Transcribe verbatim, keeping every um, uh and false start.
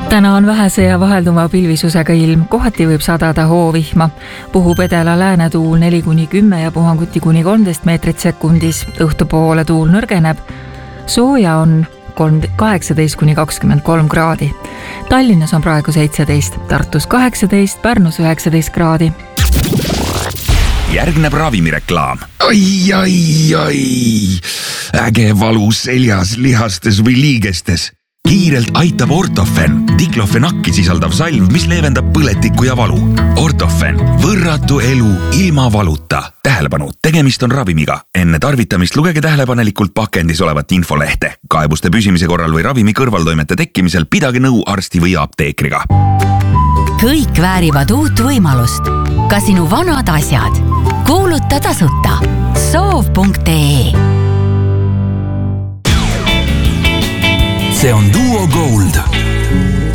Täna on vähese ja vahelduma pilvisusega ilm, kohati võib sadada hoovihma. Puhub edela läänetuul neli kuni kümme ja puhanguti kuni kolmteist meetrit sekundis. Õhtupoole tuul nõrgeneb. Sooja on kaheksateist kuni kakskümmend kolm kraadi. Tallinnas on praegu seitseteist, Tartus kaheksateist, Pärnus üheksateist kraadi. Järgneb ravimireklaam. Ai, ai, ai. Äge valu seljas, lihastes või liigestes. Kiirelt aitab Ortofen, diklofenakki sisaldav salv, mis leevendab põletikku ja valu. Ortofen, võrratu elu ilma valuta. Tähelepanu, tegemist on ravimiga. Enne tarvitamist lugege tähelepanelikult pakendis olevat infolehte. Kaebuste püsimise korral või ravimi kõrvaltoimete tekkimisel pidage nõu arsti või apteekriga. Kõik väärivad uut võimalust. Ka sinu vanad asjad. Kuuluta tasuta. soov punkt ee See on Duo Gold.